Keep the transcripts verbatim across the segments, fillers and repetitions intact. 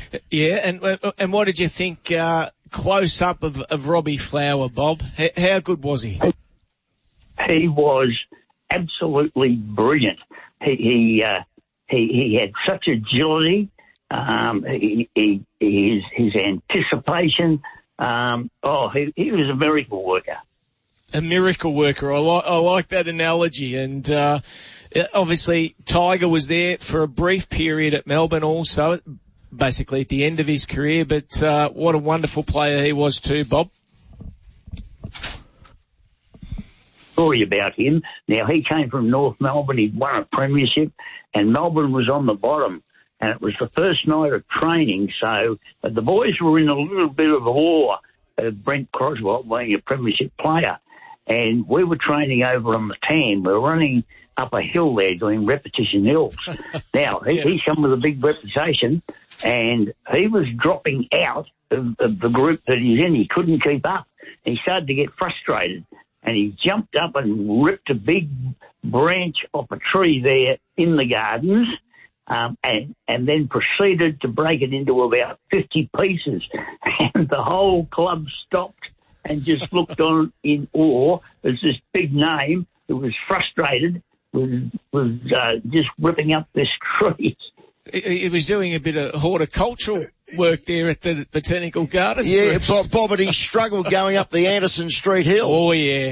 Yeah, and and what did you think uh, close up of, of Robbie Flower, Bob? H- how good was he? He was absolutely brilliant. He he uh, he, he had such agility. Um, he, he, his his anticipation. Um, oh, he, he was a miracle worker. A miracle worker. I like I like that analogy. And uh, obviously, Tiger was there for a brief period at Melbourne, also, basically at the end of his career. But uh, what a wonderful player he was too, Bob. Story about him. Now, he came from North Melbourne. He'd won a premiership, and Melbourne was on the bottom. And it was the first night of training, so uh, the boys were in a little bit of awe of Brent Croswell being a premiership player. And we were training over on the Tan. We were running up a hill there doing repetition hills. Now, he, yeah. he's come with a big reputation, and he was dropping out of, of the group that he's in. He couldn't keep up. He started to get frustrated, and he jumped up and ripped a big branch off a tree there in the gardens, Um, and, and then proceeded to break it into about fifty pieces. And the whole club stopped and just looked on in awe as this big name who was frustrated was, was uh, just ripping up this tree. He, he was doing a bit of horticultural work there at the Botanical Gardens. Yeah, Bob, Bob, but he struggled going up the Anderson Street Hill. Oh, yeah.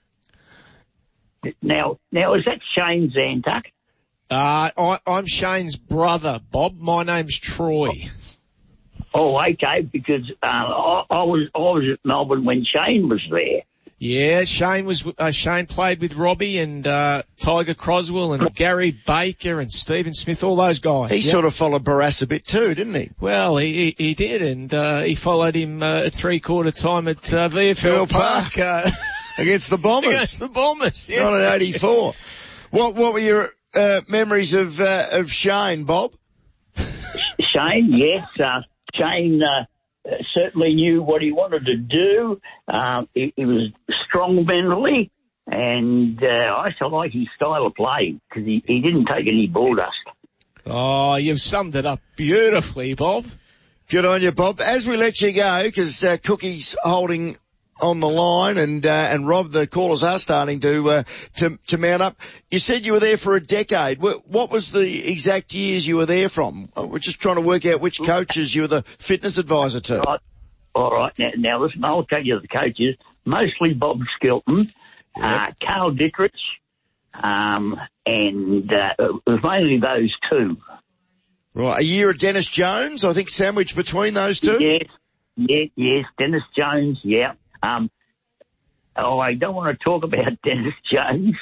Now, now is that Shane Zantuck? Uh, I, I'm Shane's brother, Bob. My name's Troy. Oh, okay, because uh, I, I was I was at Melbourne when Shane was there. Yeah, Shane was uh, Shane played with Robbie and uh, Tiger Croswell and Gary Baker and Stephen Smith, all those guys. He yep. sort of followed Barras a bit too, didn't he? Well, he he, he did, and uh, he followed him uh, at three quarter time at uh, V F L Park, Park uh, against the Bombers. Against the Bombers, yeah. nineteen eighty-four. What what were your Uh, memories of uh, of Shane, Bob? Shane, yes. Uh, Shane uh, certainly knew what he wanted to do. Uh, he, he was strong mentally, and uh, I still like his style of play because he, he didn't take any ball dust. Oh, you've summed it up beautifully, Bob. Good on you, Bob. As we let you go, because uh, Cookie's holding on the line, and uh, and Rob, the callers are starting to uh, to to mount up. You said you were there for a decade. What was the exact years you were there from? We're just trying to work out which coaches you were the fitness advisor to. Right. All right. Now, now listen, I'll tell you the coaches. Mostly Bob Skelton, yep. uh, Carl Dittrich, um, and uh, it was mainly those two. Right. A year of Dennis Jones, I think, sandwiched between those two. Yes. Yes. Yes. Dennis Jones. Yeah. Um, oh, I don't want to talk about Dennis Jones.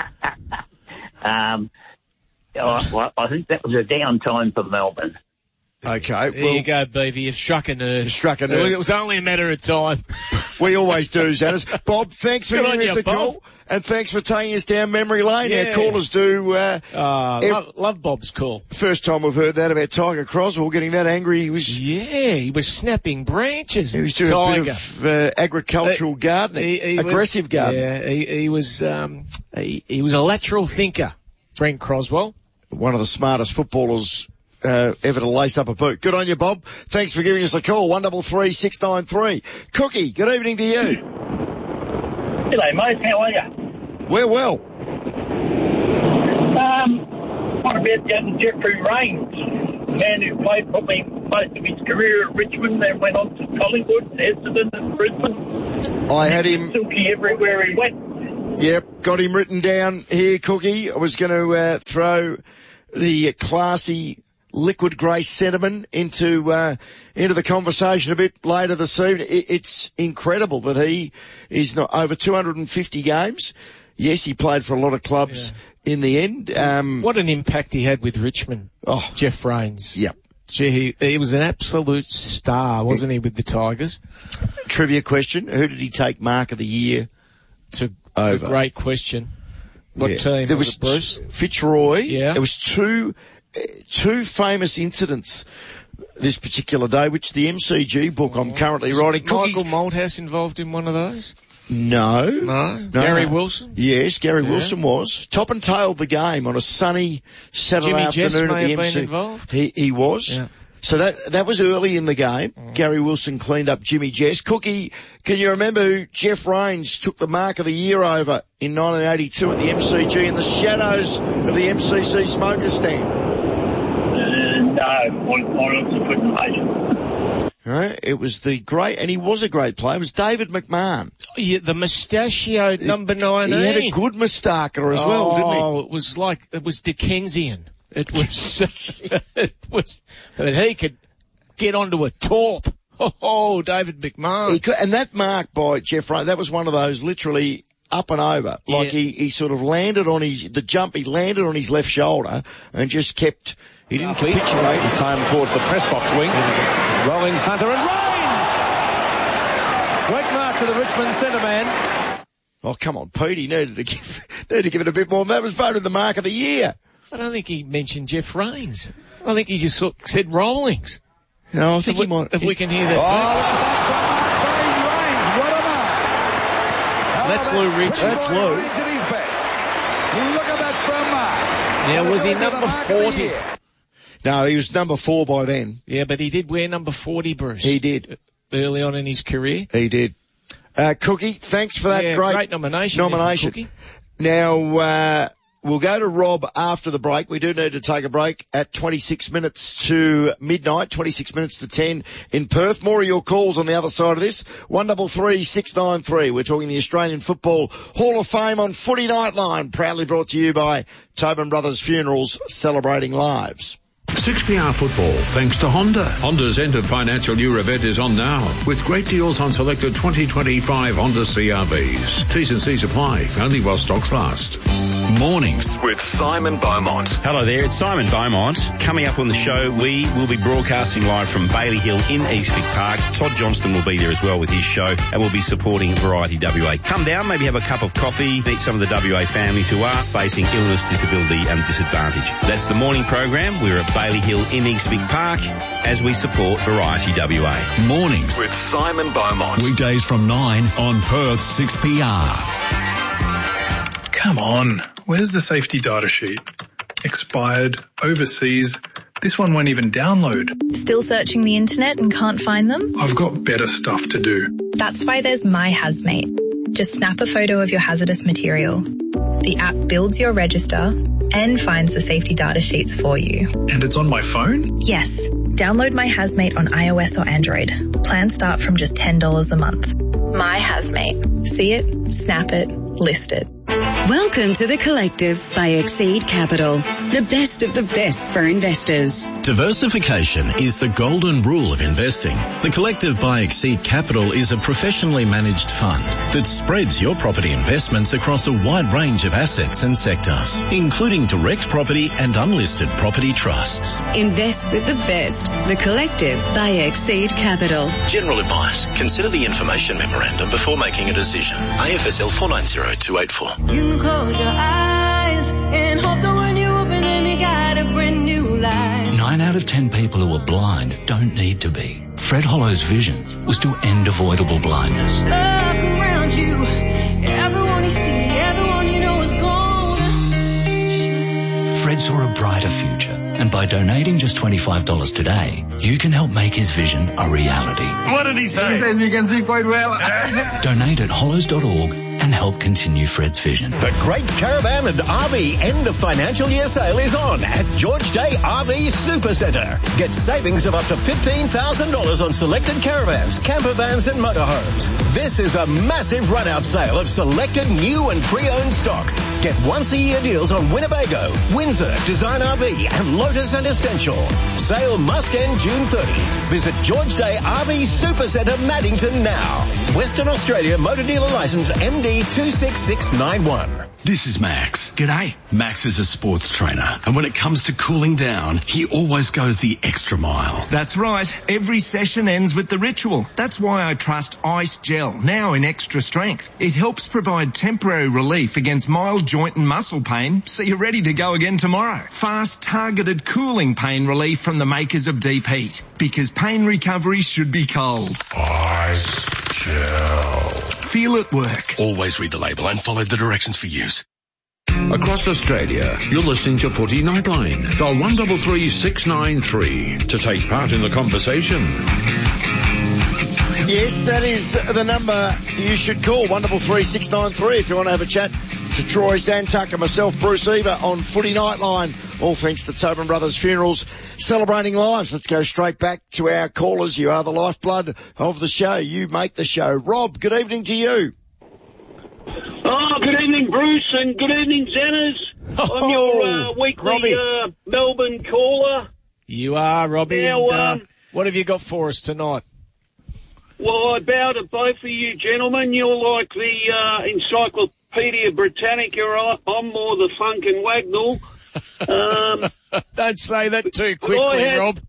um, oh, well, I think that was a downtime for Melbourne. Okay. There well, you go, Beavy. You've struck a nerve. Struck a nerve. It was only a matter of time. We always do, Xanis. Bob, thanks for Good giving us you, a call. Bob. And thanks for taking us down memory lane. Yeah. Our callers do. Uh, uh, ev- love, love Bob's call. First time we've heard that about Tiger Croswell getting that angry. He was. Yeah, he was snapping branches. He was doing Tiger. a bit of uh, agricultural uh, gardening, he, he aggressive was, gardening. Yeah, he, he was. Um, he, he was a lateral thinker, Brent Croswell. One of the smartest footballers uh, ever to lace up a boot. Good on you, Bob. Thanks for giving us a call. One double three six nine three. Cookie, good evening to you. G'day, mate. How are you? We're well. Um, what about young Jeffrey Raines, man who played probably most of his career at Richmond, then went on to Collingwood, Essendon and Brisbane. I had him. Silky everywhere he went. Yep, got him written down here, Cookie. I was going to uh, throw the classy liquid grey sentiment into uh, into the conversation a bit later this evening. It, it's incredible that he is not over two hundred fifty games. Yes, he played for a lot of clubs yeah. in the end. Um, what an impact he had with Richmond. Oh, Jeff Raines. Yep. Gee, he, he was an absolute star, wasn't he, with the Tigers? Trivia question: who did he take Mark of the Year? It's a, over? It's a great question. What yeah. team there was, was it, Bruce? Fitzroy. Yeah. There was two two famous incidents this particular day, which the M C G book oh, I'm currently writing. Michael Malthouse involved in one of those? No. No. no Gary no. Wilson? Yes, Gary yeah. Wilson was. Top and tailed the game on a sunny Saturday Jimmy afternoon Jess at may the have M C. been involved? He, he was. Yeah. So that that was early in the game. Mm. Gary Wilson cleaned up Jimmy Jess. Cookie, can you remember who Jeff Rains took the mark of the year over in nineteen eighty-two at the M C G in the shadows of the M C C smoker stand? Uh, no, I honestly couldn't imagine. Right, it was the great, and he was a great player. It was David McMahon. Oh, yeah, the mustachioed number nineteen. He had a good moustacher as oh, well, didn't he? Oh, it was like it was Dickensian. It was, it was, but he could get onto a torp. Oh, David McMahon. He could, and that mark by Jeff Rains, that was one of those literally up and over. Like yeah. he, he sort of landed on his, the jump, he landed on his left shoulder and just kept, he didn't capitulate. His time towards the press box wing. Rollins, Hunter and Rains! Quick mark to the Richmond centre man. Oh, come on, Pete, he needed to give, needed to give it a bit more. That was voted the mark of the year. I don't think he mentioned Jeff Rains. I think he just sort of said Rollings. No, I think if he we, might. If he, we can hear that. Oh, That's Lou Ridge. That's Lou. Look at that from Mark. Now, was he number forty? No, he was number four by then. Yeah, but he did wear number forty, Bruce. He did. Early on in his career. He did. Uh, Cookie, thanks for that yeah, great, great nomination. nomination. Cookie. Now, uh, we'll go to Rob after the break. We do need to take a break at twenty-six minutes to midnight, twenty-six minutes to ten in Perth. More of your calls on the other side of this. one double three six nine three. We're talking the Australian Football Hall of Fame on Footy Nightline, proudly brought to you by Tobin Brothers Funerals, celebrating lives. six P R Football, thanks to Honda. Honda's end of financial year event is on now, with great deals on selected twenty twenty-five Honda C R Vs. T's and C's apply, only while stocks last. Mornings with Simon Beaumont. Hello there, it's Simon Beaumont. Coming up on the show, we will be broadcasting live from Bailey Hill in East Vic Park. Todd Johnston will be there as well with his show, and we'll be supporting Variety W A. Come down, maybe have a cup of coffee, meet some of the W A families who are facing illness, disability and disadvantage. That's the morning program. We're at Bailey Hill in East Vic Park as we support Variety W A. Mornings with Simon Beaumont. Weekdays from nine on Perth six P R. Come on, where's the safety data sheet? Expired, overseas. This one won't even download. Still searching the internet and can't find them? I've got better stuff to do. That's why there's My Hazmate. Just snap a photo of your hazardous material. The app builds your register and finds the safety data sheets for you. And it's on my phone? Yes. Download My Hazmate on iOS or Android. Plans start from just ten dollars a month. My Hazmate. See it, snap it, list it. Welcome to The Collective by Exceed Capital, the best of the best for investors. Diversification is the golden rule of investing. The Collective by Exceed Capital is a professionally managed fund that spreads your property investments across a wide range of assets and sectors, including direct property and unlisted property trusts. Invest with the best. The Collective by Exceed Capital. General advice. Consider the information memorandum before making a decision. A F S L four nine zero two eight four. You can close your eyes and hope that when you open them you got a brand new life. Nine out of ten people who are blind don't need to be. Fred Hollow's vision was to end avoidable blindness. Look around you, everyone you see, everyone you know is gone. Fred saw a brighter future, and by donating just twenty-five dollars today, you can help make his vision a reality. What did he say? He says you can see quite well. Donate at hollows dot org and help continue Fred's vision. The Great Caravan and R V End of Financial Year Sale is on at George Day R V Super Centre. Get savings of up to fifteen thousand dollars on selected caravans, camper vans and motorhomes. This is a massive run-out sale of selected new and pre-owned stock. Get once-a-year deals on Winnebago, Windsor, Design R V and Lotus and Essential. Sale must end June thirtieth. Visit George Day R V Super Centre, Maddington now. Western Australia Motor Dealer Licence M D two six six nine one. This is Max. G'day. Max is a sports trainer, and when it comes to cooling down, he always goes the extra mile. That's right. Every session ends with the ritual. That's why I trust Ice Gel, now in extra strength. It helps provide temporary relief against mild joint and muscle pain, so you're ready to go again tomorrow. Fast, targeted cooling pain relief from the makers of Deep Heat, because pain recovery should be cold. Ice Gel. Feel it work. Always read the label and follow the directions for use. Across Australia, you're listening to Footy Nightline. Dial one three three six nine three to take part in the conversation. Yes, that is the number you should call, one three three six nine three, if you want to have a chat to Troy Zantuck and myself, Bruce Eva, on Footy Nightline. All thanks to Tobin Brothers Funerals, celebrating lives. Let's go straight back to our callers. You are the lifeblood of the show. You make the show. Rob, good evening to you. Oh, good evening, Bruce, and good evening, Xanners. Oh, I'm your uh, weekly uh, Melbourne caller. You are, Robbie. Now, and, uh, um, what have you got for us tonight? Well, I bow to both of you gentlemen. You're like the uh, Encyclopedia Britannica. I'm more the Funk and Wagnall. Um, Don't say that too quickly, I had, Rob.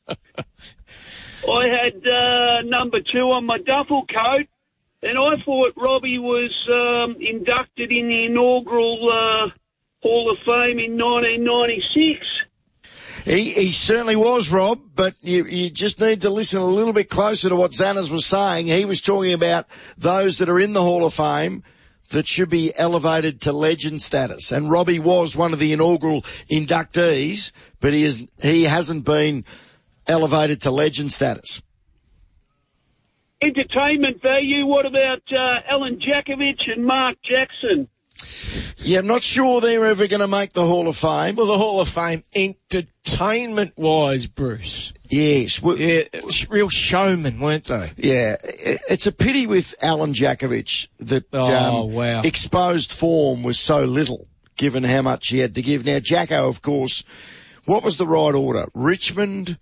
I had uh, number two on my duffel coat, and I thought Robbie was um, inducted in the inaugural uh, Hall of Fame in nineteen ninety-six. He, he certainly was, Rob, but you, you just need to listen a little bit closer to what Xanners was saying. He was talking about those that are in the Hall of Fame that should be elevated to legend status. And Robbie was one of the inaugural inductees, but he is, he hasn't been elevated to legend status. Entertainment value, what about uh, Alan Jakovich and Mark Jackson? Yeah, I'm not sure they're ever going to make the Hall of Fame. Well, the Hall of Fame, entertainment-wise, Bruce. Yes. Well, yeah, real showmen, weren't they? Yeah. It's a pity with Alan Jakovich that oh, um, wow. exposed form was so little, given how much he had to give. Now, Jacko, of course, what was the right order? Richmond,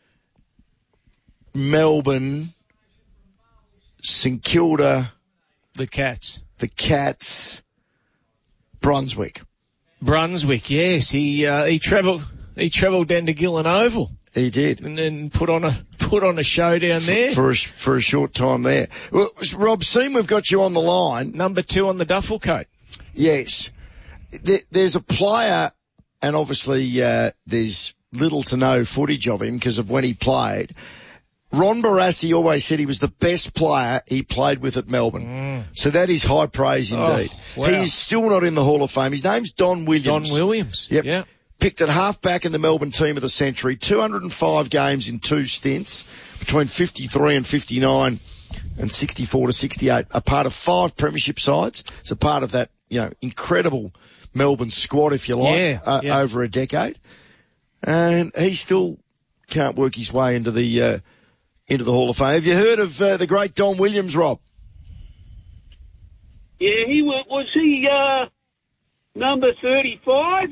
Melbourne, St Kilda. The Cats. The Cats. Brunswick. Brunswick, yes. He uh, he travelled he travelled down to Gillen Oval. He did, and then put on a put on a show down there for, for a for a short time there. Well, Rob, seeing we've got you on the line, number two on the duffel coat. Yes, there, there's a player, and obviously uh, there's little to no footage of him because of when he played. Ron Barassi always said he was the best player he played with at Melbourne. Mm. So that is high praise indeed. Oh, wow. He is still not in the Hall of Fame. His name's Don Williams. Don Williams. Yep. Yeah. Picked at half-back in the Melbourne team of the century. two hundred five games in two stints between fifty-three and fifty-nine and sixty-four to sixty-eight. A part of five premiership sides. It's a part of that, you know, incredible Melbourne squad, if you like, yeah, uh, yeah. over a decade. And he still can't work his way into the, uh, into the Hall of Fame. Have you heard of uh, the great Don Williams, Rob? Yeah, he was, was he, uh, number thirty-five?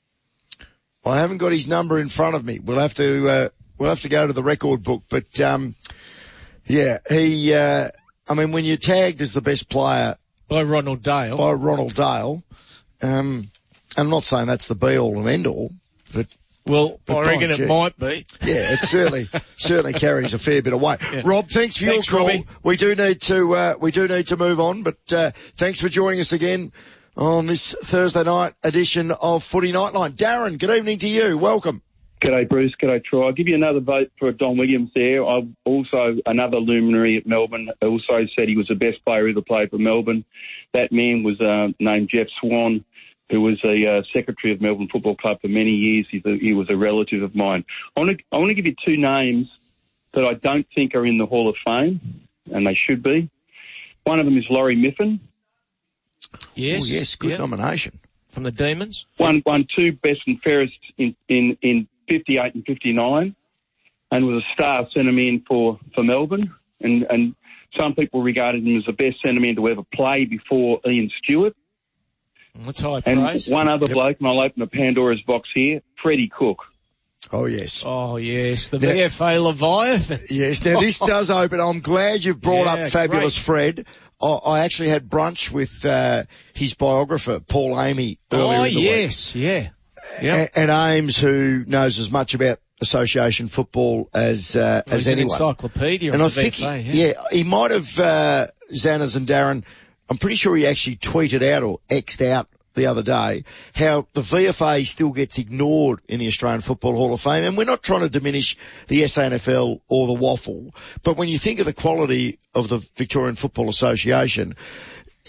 I haven't got his number in front of me. We'll have to, uh, we'll have to go to the record book, but, um, yeah, he, uh, I mean, when you're tagged as the best player by Ronald Dale, by Ronald Dale, um, I'm not saying that's the be all and end all, but Well, but I reckon it might be. Yeah, it certainly, certainly carries a fair bit of weight. Yeah. Rob, thanks for thanks, your call. Robbie. We do need to, uh, we do need to move on, but, uh, thanks for joining us again on this Thursday night edition of Footy Nightline. Darren, good evening to you. Welcome. G'day, Bruce. G'day, Troy. I'll give you another vote for Don Williams there. I've also, another luminary at Melbourne, also said he was the best player who ever played for Melbourne. That man was, uh, named Jeff Swan, who was a uh, secretary of Melbourne Football Club for many years. He's a, he was a relative of mine. I want to I want to give you two names that I don't think are in the Hall of Fame, and they should be. One of them is Laurie Miffin. Yes, oh, yes, good yeah. nomination from the Demons. Won won two best and fairest in in in fifty-eight and fifty-nine, and was a star centreman for for Melbourne. And and some people regarded him as the best centreman to ever play before Ian Stewart. That's high and praise. one other yep. bloke, and I'll open a Pandora's box here, Freddie Cook. Oh, yes. Oh, yes, the now, V F A Leviathan. Yes, now this does open. I'm glad you've brought yeah, up Fabulous great. Fred. I, I actually had brunch with uh, his biographer, Paul Amy, earlier oh, in the yes, week. yeah. Yep. And, and Ames, who knows as much about association football as uh, well, as he's anyone. An encyclopedia. And I the think, V F A, he, yeah. yeah, he might have, uh, Xanners and Darren, I'm pretty sure he actually tweeted out or X'd out the other day how the V F A still gets ignored in the Australian Football Hall of Fame. And we're not trying to diminish the S A N F L or the waffle, but when you think of the quality of the Victorian Football Association,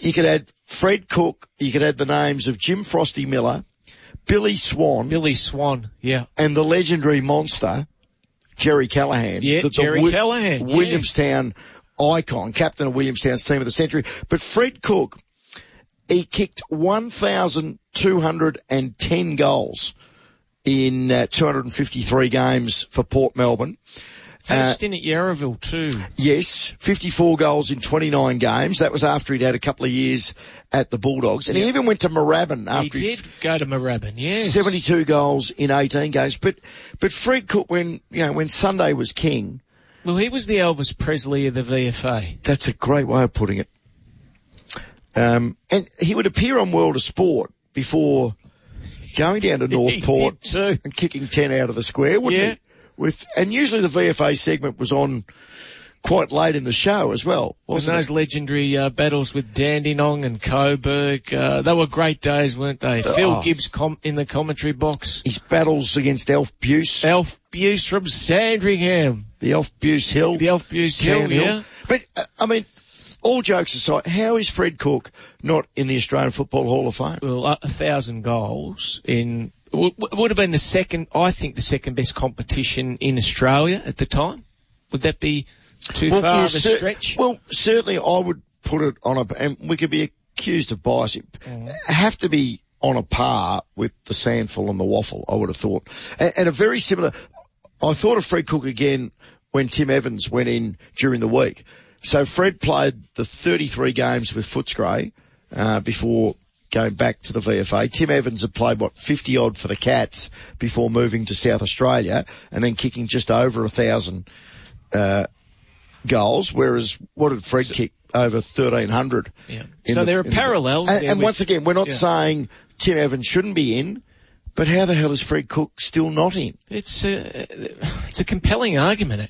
you could add Fred Cook, you could add the names of Jim Frosty Miller, Billy Swan. Billy Swan, yeah. And the legendary monster, Jerry Callahan. Yeah, the, Jerry the Wi- Callahan. Yeah. Williamstown icon, captain of Williamstown's team of the century. But Fred Cook, he kicked one thousand two hundred ten goals in uh, two hundred fifty-three games for Port Melbourne. Had a Uh, stint at Yarraville too. Yes, fifty-four goals in twenty-nine games. That was after he'd had a couple of years at the Bulldogs. And Yep. he even went to Moorabbin He after did go to Moorabbin, yes. seventy-two goals in eighteen games. But, but Fred Cook, when, you know, when Sunday was king. Well, he was the Elvis Presley of the V F A. That's a great way of putting it. Um, and he would appear on World of Sport before going down to Northport and kicking ten out of the square, wouldn't Yeah. he? With, and usually the V F A segment was on quite late in the show as well, And wasn't those it? legendary uh, battles with Dandenong and Coburg, uh, they were great days, weren't they? Oh. Phil Gibbs com- in the commentary box. His battles against Elf Buse. Elf Buse from Sandringham. The Elf Buse Hill. The Elf Buse Hill, Can yeah. But, uh, I mean, all jokes aside, how is Fred Cook not in the Australian Football Hall of Fame? Well, a, a thousand goals in, w- w- would have been the second, I think the second best competition in Australia at the time. Would that be too Well, far yeah, of a cer- stretch? Well, certainly I would put it on a, and we could be accused of bias. It Mm. have to be on a par with the Sandful and the Waffle, I would have thought. And, and a very similar, I thought of Fred Cook again when Tim Evans went in during the week. So Fred played the thirty-three games with Footscray, uh, before going back to the V F A. Tim Evans had played, what, fifty odd for the Cats before moving to South Australia and then kicking just over a thousand, uh, goals, whereas what did Fred So- kick? Over thirteen hundred. Yeah. in So the- there are in the- parallels And, there and with- once again, we're not yeah. saying Tim Evans shouldn't be in, but how the hell is Fred Cook still not in? It's a, it's a compelling argument.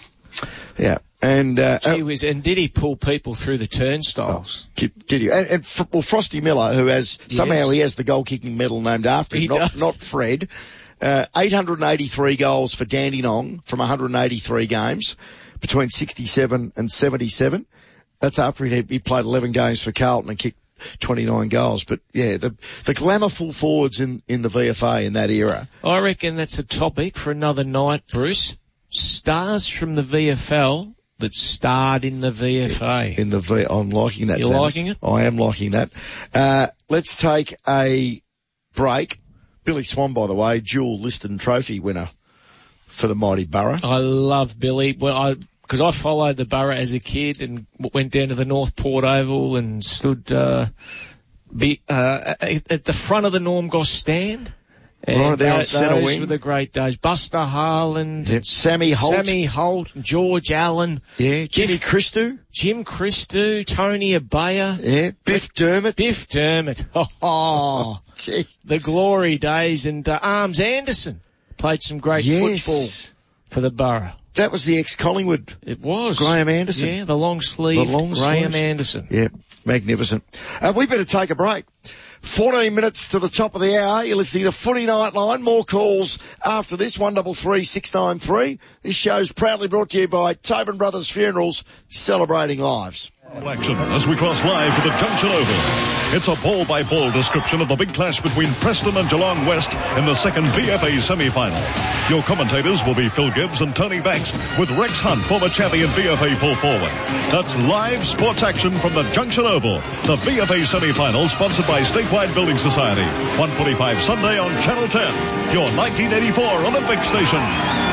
Yeah. And, uh, Gee whiz, and did he pull people through the turnstiles? Did, did you? And, and Fr- well, Frosty Miller, who has somehow he has the goal kicking medal named after him, He not, does. not Fred. Uh, eight hundred eighty-three goals for Dandenong from one hundred eighty-three games between sixty-seven and seventy-seven. That's after he, he played eleven games for Carlton and kicked twenty-nine goals. But yeah, the the glamour full forwards in in the V F A in that era. I reckon that's a topic for another night, Bruce. Stars from the V F L that starred in the V F A. In the V, I'm liking that. You're Sanders. liking it? I am liking that. Uh, let's take a break. Billy Swan, by the way, dual Liston Trophy winner for the mighty Borough. I love Billy. Well, I, cause I followed the Borough as a kid and went down to the Northport Oval and stood, uh, be, uh, at the front of the Norm Goss stand. And Right there on those, centre those wing. were the great days. Buster Harland. Yep. Sammy Holt. Sammy Holt, George Allen. Yeah, Jimmy Biff- Christou. Jim Christou, Tony Abaya. Yeah, Biff Dermott. Biff Dermott. Oh, Gee. the glory days. And uh, Arms Anderson played some great Yes. football for the Borough. That was the ex-Collingwood. It was. Graham Anderson. Yeah, the long sleeve. The long Graham sleeves. Anderson. Yeah, magnificent. Uh, we better take a break. fourteen minutes to the top of the hour. You're listening to Footy Nightline. More calls after this. one double three six nine three. This show's proudly brought to you by Tobin Brothers Funerals, celebrating lives. Action as we cross live to the Junction Oval. It's a ball-by-ball description of the big clash between Preston and Geelong West in the second V F A semi-final. Your commentators will be Phil Gibbs and Tony Banks, with Rex Hunt, former champion V F A full forward. That's live sports action from the Junction Oval. The V F A semi-final, sponsored by Statewide Building Society. one forty-five Sunday on Channel ten, your nineteen eighty-four Olympic station.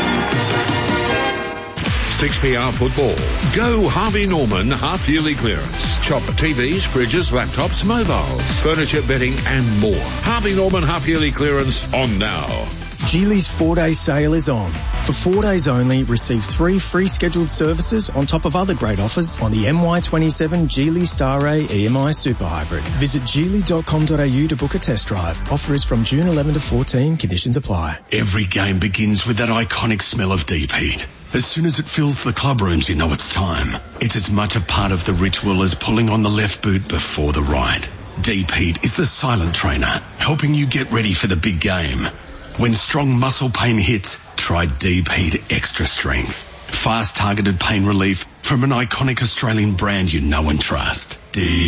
six P R Football. Go Harvey Norman half-yearly clearance. Shop T Vs, fridges, laptops, mobiles, furniture, bedding and more. Harvey Norman half-yearly clearance on now. Geely's four-day sale is on. For four days only, receive three free scheduled services on top of other great offers on the M Y twenty-seven Geely Star A E M I Super Hybrid. Visit geely dot com dot a u to book a test drive. Offer is from June eleventh to fourteenth. Conditions apply. Every game begins with that iconic smell of deep heat. As soon as it fills the club rooms, you know it's time. It's as much a part of the ritual as pulling on the left boot before the right. Deep heat is the silent trainer, helping you get ready for the big game. When strong muscle pain hits, try Deep Heat Extra Strength. Fast targeted pain relief from an iconic Australian brand you know and trust.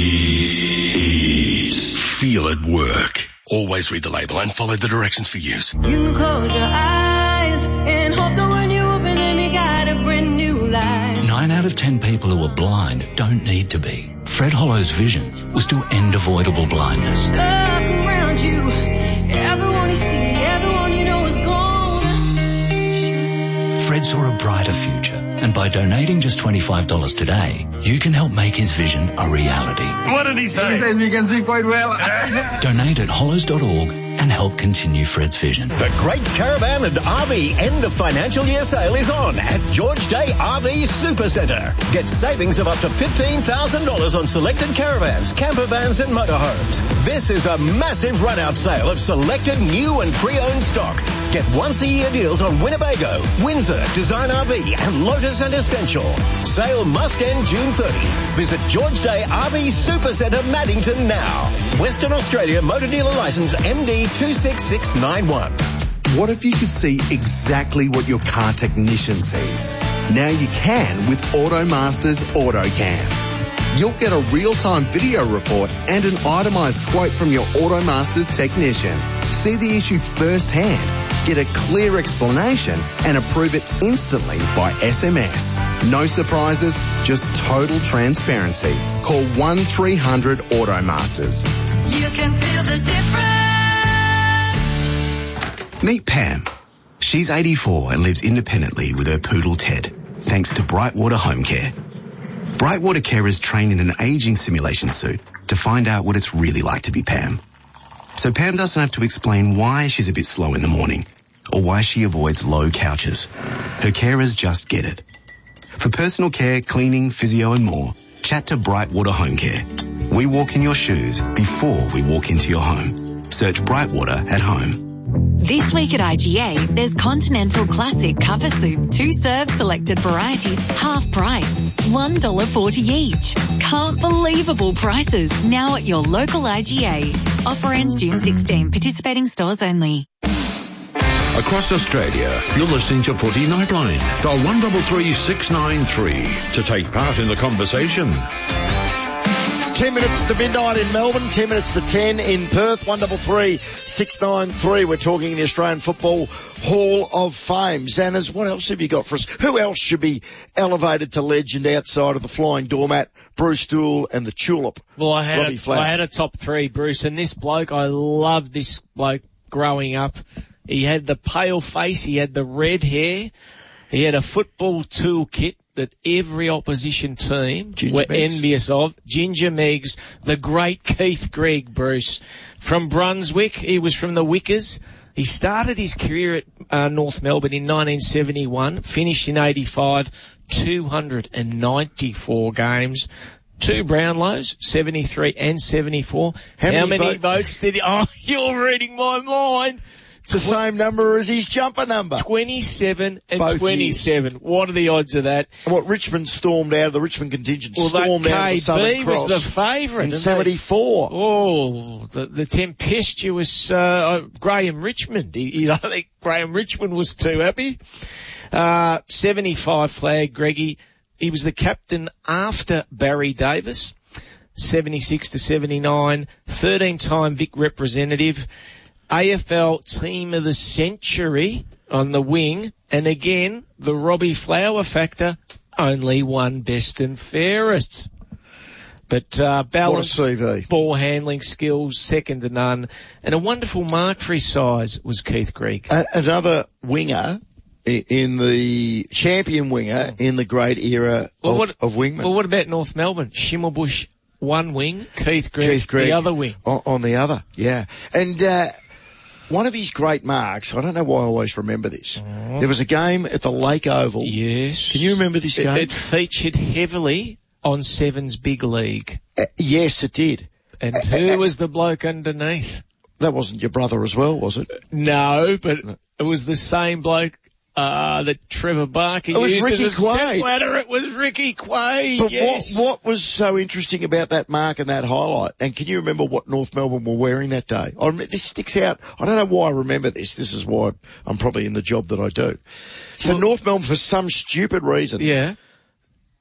Deed. Feel it work. Always read the label and follow the directions for use. You can close your eyes and hope that when you open them you got a brand new life. Nine out of ten people who are blind don't need to be. Fred Hollow's vision was to end avoidable blindness. Look around you, everyone you see, everyone you know is gone. Fred saw a brighter future, and by donating just twenty-five dollars today, you can help make his vision a reality. What did he say? He says we can see quite well. Donate at hollows dot org and help continue Fred's vision. The Great Caravan and R V End of Financial Year sale is on at George Day R V Supercentre. Get savings of up to fifteen thousand dollars on selected caravans, camper vans and motorhomes. This is a massive run-out sale of selected new and pre-owned stock. Get once-a-year deals on Winnebago, Windsor, Design R V and Lotus and Essential. Sale must end June thirtieth. Visit George Day R V Supercentre Maddington now. Western Australia Motor Dealer Licence M D two six six nine one. What if you could see exactly what your car technician sees? Now you can with AutoMaster's AutoCam. You'll get a real-time video report and an itemised quote from your AutoMaster's technician. See the issue firsthand, get a clear explanation and approve it instantly by S M S. No surprises, just total transparency. Call one three hundred AutoMasters. You can feel the difference. Meet Pam. She's eighty-four and lives independently with her poodle Ted, thanks to Brightwater Home Care. Brightwater carers train in an aging simulation suit to find out what it's really like to be Pam. So Pam doesn't have to explain why she's a bit slow in the morning or why she avoids low couches. Her carers just get it. For personal care, cleaning, physio and more, chat to Brightwater Home Care. We walk in your shoes before we walk into your home. Search Brightwater at home. This week at I G A, there's Continental Classic Cover Soup, two serve selected varieties, half price, one dollar forty each. Can't believable prices now at your local I G A. Offer ends June sixteenth, participating stores only. Across Australia, you're listening to Footy Nightline. Dial one three three six nine three to take part in the conversation. Ten minutes to midnight in Melbourne, ten minutes to ten in Perth, one three three six nine three. We're talking the Australian Football Hall of Fame. Zanners, what else have you got for us? Who else should be elevated to legend outside of the Flying Doormat, Bruce Dool and the Tulip? Well, I had, Robbie a, Flower. I had a top three, Bruce, and this bloke, I loved this bloke growing up. He had the pale face, he had the red hair, he had a football toolkit that every opposition team Ginger were Meggs. envious of. Ginger Meggs, the great Keith Gregg, Bruce. From Brunswick, he was from the Wickers. He started his career at uh, North Melbourne in nineteen seventy-one, finished in eighty-five, two hundred ninety-four games. Two Brownlows, seventy-three and seventy-four. How How many many vote- votes did he... Oh, you're reading my mind. It's the same number as his jumper number. twenty-seven and Both twenty-seven. years. What are the odds of that? And what Richmond stormed out of the Richmond contingent, Well, that stormed out of the Southern K B Cross was the favourite. in didn't seventy-four. they? Oh, the, the tempestuous, uh, Graham Richmond. He, he, I think Graham Richmond was too happy. Uh, seventy-five flag, Greggy. He was the captain after Barry Davis. seventy-six to seventy-nine. thirteen-time Vic representative. A F L Team of the Century on the wing. And again, the Robbie Flower factor, only one best and fairest. But uh, balance, What a C V. ball handling skills, second to none. And a wonderful mark for his size was Keith Gregg. A- another winger i- in the champion winger in the great era Well, of, what- of wingmen. Well, what about North Melbourne? Schimmelbusch, one wing. Keith Gregg, Keith Gregg the other wing. On, on the other, yeah. And uh, one of his great marks, I don't know why I always remember this. Oh. There was a game at the Lake Oval. Yes. Can you remember this It, game? it featured heavily on Seven's Big League. Uh, yes, it did. And who was the bloke underneath? That wasn't your brother as well, was it? No, but it was the same bloke uh, that Trevor Barker It was used Ricky as a Quaid. stepladder. It was Ricky Quaid, But yes. what, what was so interesting about that mark and that highlight? And can you remember what North Melbourne were wearing that day? I remember, this sticks out. I don't know why I remember this. This is why I'm probably in the job that I do. So Well- North Melbourne, for some stupid reason, Yeah.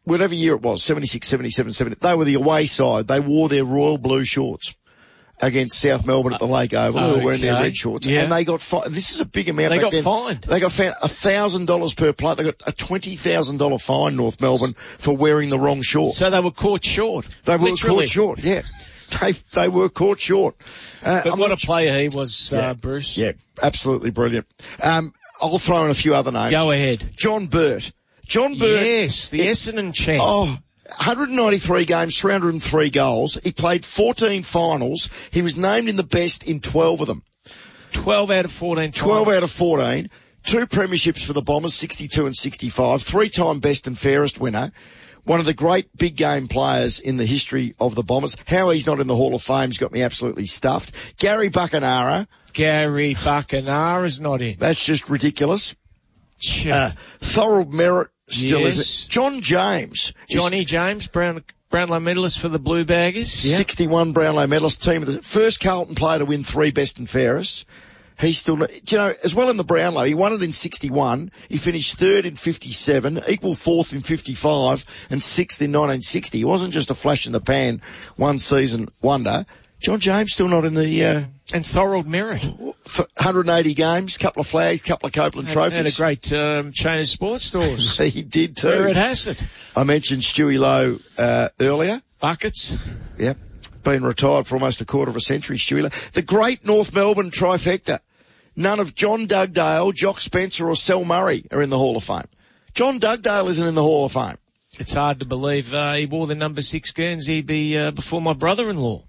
whatever year it was, seventy-six, seventy-seven, seventy, they were the away side. They wore their royal blue shorts against South Melbourne at the Lake Oval. They were wearing their red shorts. Yeah. And they got fined. This is a big amount. They back got then. fined. They got fined one thousand dollars per plate. They got a twenty thousand dollars fine, North Melbourne, for wearing the wrong shorts. So they were caught short. They were Literally. caught short, yeah. They, they were caught short. Uh, But I'm what a not- player he was, Yeah. uh, Bruce. Yeah, absolutely brilliant. Um, I'll throw in a few other names. Go ahead. John Burt. John Burt. Yes, the Essendon champ. Oh, one hundred ninety-three games, three hundred three goals. He played fourteen finals. He was named in the best in twelve of them. twelve out of fourteen. twelve finals. out of fourteen. Two premierships for the Bombers, sixty-two and sixty-five. Three-time best and fairest winner. One of the great big game players in the history of the Bombers. How he's not in the Hall of Fame's got me absolutely stuffed. Gary Buckenara. Gary Buckenara's not in. That's just ridiculous. Sure. Uh, Thorold Merritt still Yes. isn't. John James. is Johnny James, Brown, Brownlow medalist for the Blue Baggers. Yeah. sixty-one Brownlow medalist, team of the first Carlton player to win three best and fairest. He's still, not- you know, as well in the Brownlow, he won it in sixty-one, he finished third in fifty-seven, equal fourth in fifty-five, and sixth in nineteen sixty. He wasn't just a flash in the pan, one season wonder. John James still not in the, uh, And Thorold Merritt. one hundred eighty games, couple of flags, couple of Copeland Had, trophies. had a great um, chain of sports stores. He did too. Where it has it. I mentioned Stewie Lowe, uh, earlier. Buckets. Yep. Been retired for almost a quarter of a century, Stewie Lowe. The great North Melbourne trifecta. None of John Dugdale, Jock Spencer or Sel Murray are in the Hall of Fame. John Dugdale isn't in the Hall of Fame. It's hard to believe uh, he wore the number six Guernsey be, uh, before my brother-in-law.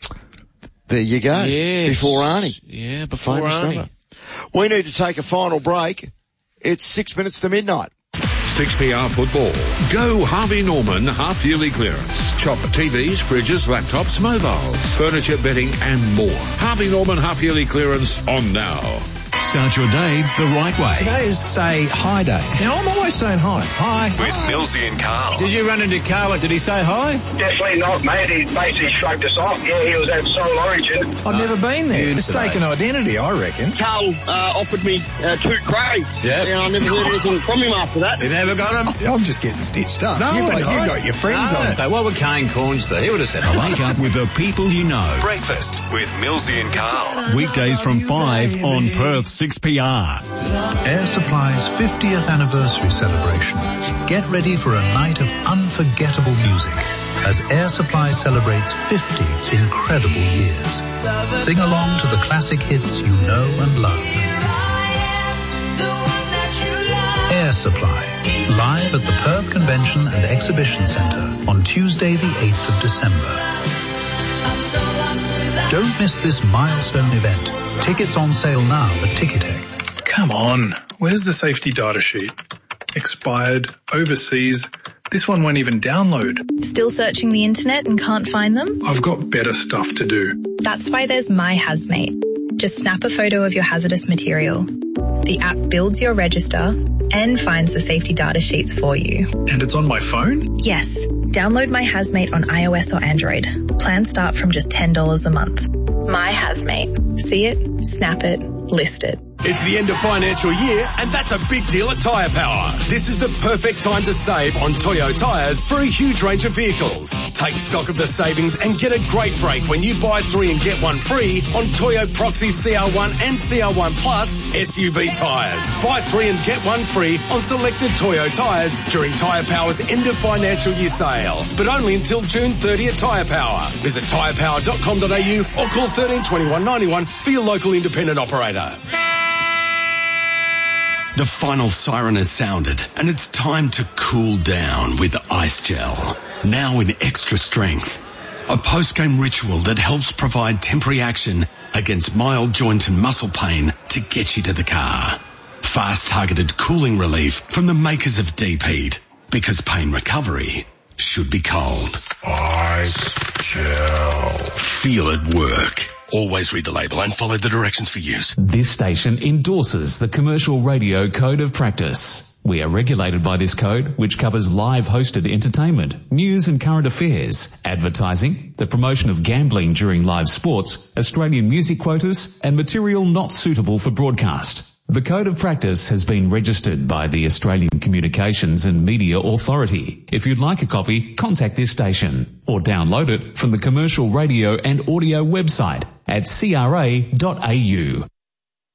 There you go. Yes. Before Arnie. Yeah, before Famous Arnie. number. We need to take a final break. It's six minutes to midnight. six P R football. Go Harvey Norman half-yearly clearance. Shop T Vs, fridges, laptops, mobiles, furniture, bedding and more. Harvey Norman half-yearly clearance on now. Start your day the right way. Today is say hi day. Now I'm always saying hi. Hi. With Millsy and Carl. Did you run into Carl? Did he say hi? Definitely not, mate. He basically shrugged us off. Yeah, he was at Soul Origin. I've never been there. Mistaken identity, I reckon. Carl uh, offered me uh, two crates. Yep. And I never heard anything from him after that. You never got him? I'm just getting stitched up. No, you got, we're not. you got your friends No. on it. What would Kane Corns do? He would have said hello. Wake up with the people you know. Breakfast with Millsy and Carl. Weekdays from five on Perth six P R. Air Supply's fiftieth anniversary celebration. Get ready for a night of unforgettable music as Air Supply celebrates fifty incredible years. Sing along to the classic hits you know and love. Air Supply, live at the Perth Convention and Exhibition Centre on Tuesday the eighth of December. Don't miss this milestone event. Tickets on sale now at Ticketek. Come on, where's the safety data sheet? Expired, overseas. This one won't even download. Still searching the internet and can't find them? I've got better stuff to do. That's why there's My Hazmate. Just snap a photo of your hazardous material. The app builds your register and finds the safety data sheets for you. And it's on my phone? Yes. Download My Hazmate on iOS or Android. Plans start from just ten dollars a month. My Hazmate. See it, snap it, list it. It's the end of financial year, and that's a big deal at Tyre Power. This is the perfect time to save on Toyo tyres for a huge range of vehicles. Take stock of the savings and get a great break when you buy three and get one free on Toyo Proxy C R one and C R one Plus S U V tyres. Buy three and get one free on selected Toyo tyres during Tyre Power's end of financial year sale, but only until June thirtieth at Tyre Power. Visit tyre power dot com dot a u or call thirteen twenty-one ninety-one for your local independent operator. The final siren has sounded, and it's time to cool down with Ice Gel. Now in extra strength. A post-game ritual that helps provide temporary action against mild joint and muscle pain to get you to the car. Fast targeted cooling relief from the makers of Deep Heat. Because pain recovery should be cold. Ice Gel. Feel it work. Always read the label and follow the directions for use. This station endorses the Commercial Radio Code of Practice. We are regulated by this code, which covers live hosted entertainment, news and current affairs, advertising, the promotion of gambling during live sports, Australian music quotas, and material not suitable for broadcast. The Code of Practice has been registered by the Australian Communications and Media Authority. If you'd like a copy, contact this station or download it from the Commercial Radio and Audio website at c r a dot a u.